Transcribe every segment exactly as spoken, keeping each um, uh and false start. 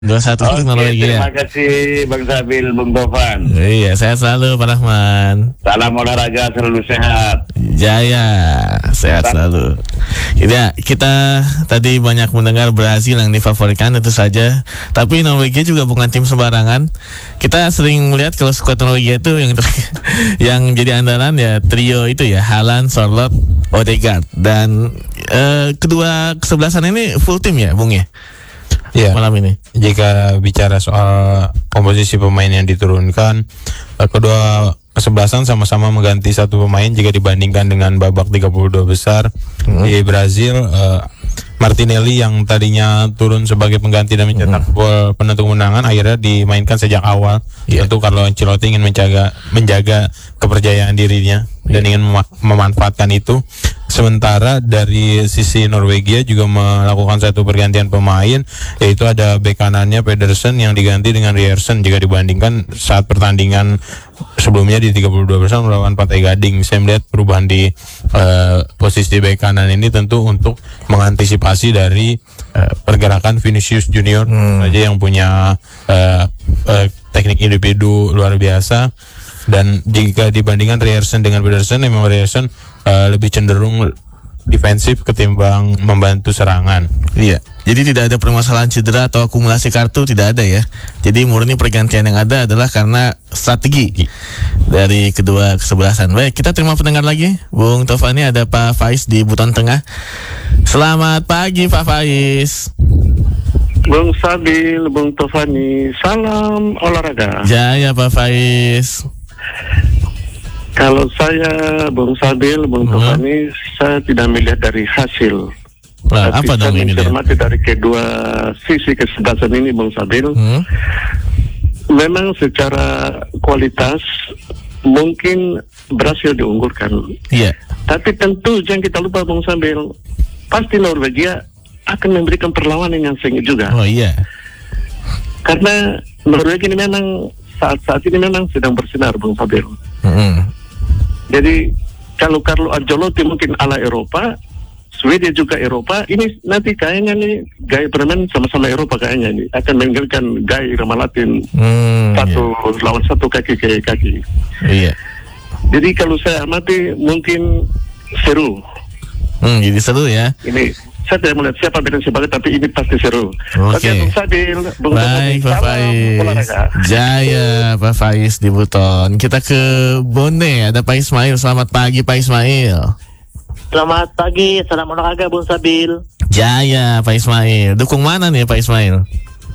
dua satu untuk Norwegia. Terima kasih Bang Sabil, Bung Tovan. Iya, sehat selalu Pak Rahman. Salam olahraga, selalu sehat. Jaya, sehat selalu. Ya, kita tadi banyak mendengar Brazil yang difavoritkan itu saja. Tapi Norwegia juga bukan tim sembarangan. Kita sering melihat kalau skuad Norwegia itu yang yang jadi andalan ya trio itu ya, Haaland, Sorloth, Odegaard. Dan eh, kedua kesebelasan ini full tim ya, Bung ya? Ya, malam ini. Jika bicara soal komposisi pemain yang diturunkan, kedua kesebelasan sama-sama mengganti satu pemain jika dibandingkan dengan babak tiga puluh dua besar. hmm. Di Brazil, uh, Martinelli yang tadinya turun sebagai pengganti dan mencetak hmm. gol penentu kemenangan akhirnya dimainkan sejak awal. Yeah. Tentu Carlo Ancelotti ingin menjaga menjaga kepercayaan dirinya yeah. dan ingin mem- memanfaatkan itu. Sementara dari sisi Norwegia juga melakukan satu pergantian pemain, yaitu ada bek kanannya Pedersen yang diganti dengan Ryerson jika dibandingkan saat pertandingan sebelumnya di tiga puluh dua besar melawan Pantai Gading. Saya melihat perubahan di uh, posisi bek kanan ini tentu untuk mengantisipasi dari uh, pergerakan Vinicius Junior hmm. aja yang punya uh, uh, teknik individu luar biasa. Dan jika dibandingkan Ryerson dengan Pedersen, memang Ryerson uh, lebih cenderung defensif ketimbang membantu serangan. Iya, jadi tidak ada permasalahan cedera atau akumulasi kartu, tidak ada ya. Jadi murni pergantian yang ada adalah karena strategi dari kedua kesebelasan. Baik, kita terima pendengar lagi. Bung Tovani, ada Pak Faiz di Buton Tengah. Selamat pagi Pak Faiz. Bung Sabil, Bung Tovani, salam olahraga. Jaya Pak Faiz. Kalau saya, Bung Sabil, Bung hmm. Tovani, saya tidak melihat dari hasil. Nah, apa dong ini? Saya mencermati dari kedua sisi kesebelasan ini, Bung Sabil. Hmm. Memang secara kualitas mungkin berhasil diunggulkan. Iya. Yeah. Tapi tentu jangan kita lupa, Bung Sabil, pasti Norwegia akan memberikan perlawanan yang sengit juga. Oh iya. Karena Norwegia ini memang saat-saat ini memang sedang bersinar, Bung Sabil. Mm-hmm. Jadi kalau Carlo Ancelotti mungkin ala Eropa, Swedia juga Eropa, ini nanti kayaknya nih gaya bermain sama-sama Eropa kayaknya ini akan meninggalkan gaya Irama Latin mm, satu yeah. lawan satu kaki ke kaki. Iya. Yeah. Jadi kalau saya amati mungkin seru. Hmm, jadi seru ya. Ini saya tidak melihat siapa dan sebagai, tapi ini pasti seru. Oke. Okay. Bung Sabil, Bung Baik Pak Faiz. Jaya Pak Faiz di Buton. Kita ke Bone, ada Pak Ismail. Selamat pagi Pak Ismail. Selamat pagi, salam olahraga Bung Sabil. Jaya Pak Ismail. Dukung mana nih Pak Ismail?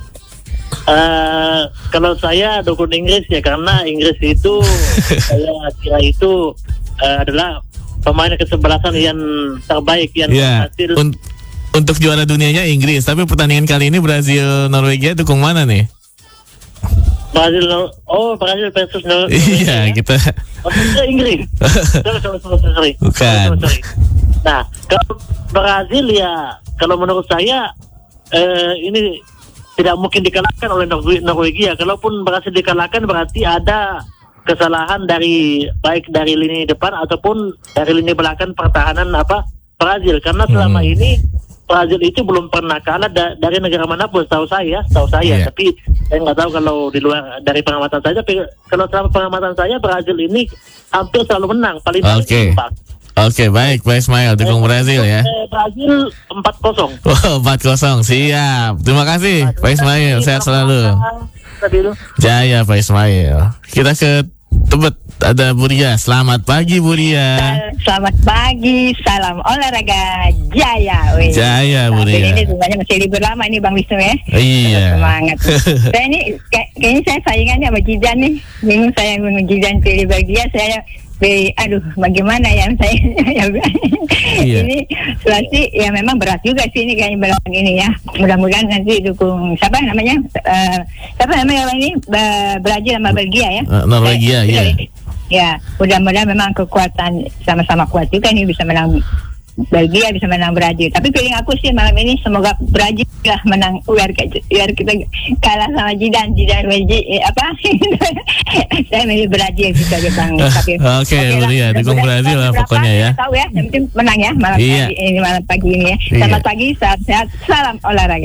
Uh, kalau saya dukung Inggris ya, karena Inggris itu saya kira itu uh, adalah pemain kesebelasan yang terbaik yang yeah. hasil. Un- untuk juara dunianya Inggris, tapi pertandingan kali ini Brazil Norwegia dukung mana nih? Brazil, oh Brazil versus Norwegia. Iya, ya? kita. Oh, Inggris. sorry, sorry, sorry, sorry. Bukan. Sorry, sorry. Nah, kalau Brazil ya, kalau menurut saya eh, ini tidak mungkin dikalahkan oleh Norwegia. Kalaupun berhasil dikalahkan berarti ada kesalahan dari baik dari lini depan ataupun dari lini belakang pertahanan apa Brazil, karena selama hmm. ini Brazil itu belum pernah kalah da- dari negara manapun, setahu saya, setahu saya. Yeah. Tapi saya nggak tahu kalau di luar dari pengamatan saya. Tapi kalau selama pengamatan saya, Brazil ini hampir selalu menang, paling Oke. Okay. Oke, okay, baik Pak Ismail dukung Brazil ya. Brazil empat kosong. Oh, empat kosong. Siap. Terima kasih Pak Ismail, sehat selalu. Jaya Pak Ismail. Kita ke Tebet, ada Buria. Selamat pagi Buria. Selamat pagi, salam olahraga. Jaya. Wih. Jaya Buria. Ini sebenarnya masih libur lama ini Bang Wisnu ya. Iya. Semangat. Saya ini kayak, kayaknya saya saingannya sama Jidan nih. Bingung saya dengan Jidan pilih Belgia, saya pilih, aduh bagaimana ya saya. Iya. Ini Sulawesi ya memang berat juga sih ini kayaknya belakang ini ya. Mudah-mudahan nanti dukung siapa namanya? Uh, siapa namanya ini Brazil sama Belgia ya? Uh, Norwegia ya. Ya, mudah-mudahan memang kekuatan sama-sama kuat juga nih bisa menang Belgia, bisa menang Brazil. Tapi feeling aku sih malam ini semoga Brazil lah menang, biar, biar kita kalah sama Jidan, Jidan Belgia eh, apa? Saya milih Brazil juga Bang. Oke, okay, Buria, dukung Brazil lah pokoknya ya. Tahu ya, yang penting menang ya malam iya. pagi ini malam pagi ini ya. Selamat iya. pagi, salam sehat, salam olahraga.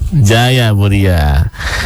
Jaya Muria.